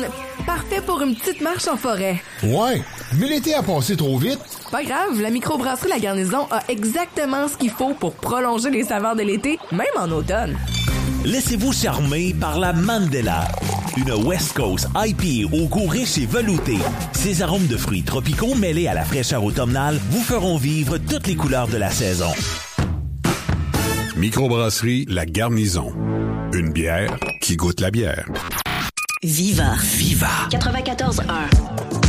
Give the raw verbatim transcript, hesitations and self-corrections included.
l'automne, parfait pour une petite marche en forêt. Ouais, mais l'été a passé trop vite. Pas grave, la microbrasserie La Garnison a exactement ce qu'il faut pour prolonger les saveurs de l'été, même en automne. Laissez-vous charmer par la Mandela, une West Coast I P A au goût riche et velouté. Ses arômes de fruits tropicaux mêlés à la fraîcheur automnale vous feront vivre toutes les couleurs de la saison. Microbrasserie La Garnison. Une bière qui goûte la bière. Viva. Viva. quatre-vingt-quatorze un.